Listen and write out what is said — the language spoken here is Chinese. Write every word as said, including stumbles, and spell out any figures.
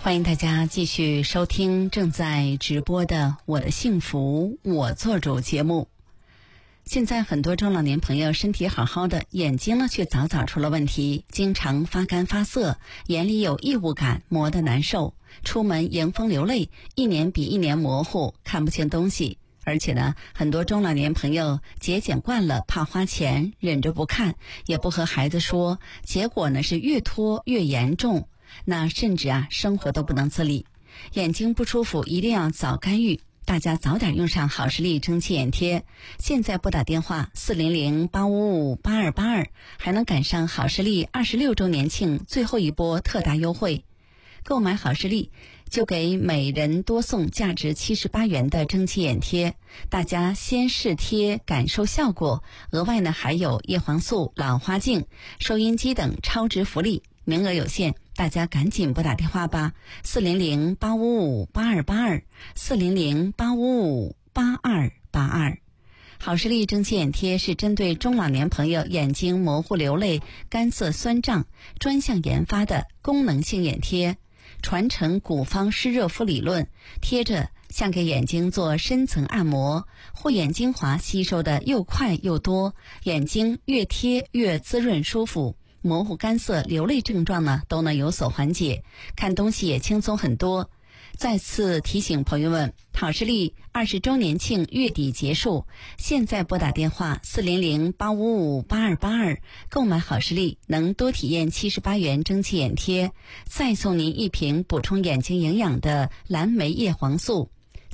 欢迎大家继续收听正在直播的《我的幸福我做主》节目。现在很多中老年朋友身体好好的，眼睛呢却早早出了问题，经常发干发涩，眼里有异物感，磨得难受，出门迎风流泪，一年比一年模糊，看不清东西。而且呢，很多中老年朋友节俭惯了，怕花钱，忍着不看，也不和孩子说，结果呢是越拖越严重，那甚至啊生活都不能自理。眼睛不舒服一定要早干预，大家早点用上好视力蒸汽眼贴。现在拨打电话四零零八五五八二八二，还能赶上好视力二十六周年庆最后一波特大优惠。购买好视力就给每人多送价值七十八元的蒸汽眼贴，大家先试贴感受效果，额外呢还有叶黄素、老花镜、收音机等超值福利，名额有限，大家赶紧拨打电话吧，四零零八五五八二八二，四零零八五五八二八二。好视力蒸汽眼贴是针对中老年朋友眼睛模糊流泪、干涩酸胀专项研发的功能性眼贴，传承古方湿热敷理论，贴着像给眼睛做深层按摩，护眼精华吸收的又快又多，眼睛越贴越滋润舒服，模糊干涩流泪症状呢都能有所缓解，看东西也轻松很多。再次提醒朋友们，好视力二十周年庆月底结束，现在拨打电话四零零八五五八二八二，购买好视力能多体验七十八元蒸汽眼贴，再送您一瓶补充眼睛营养的蓝莓叶黄素，